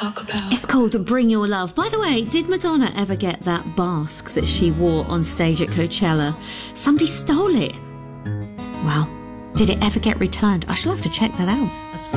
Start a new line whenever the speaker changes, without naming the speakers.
talk about?
It's called Bring Your Love. By the way, did Madonna ever get that mask that she wore on stage at Coachella? Somebody stole it. Well, did it ever get returned? I shall have to check that out.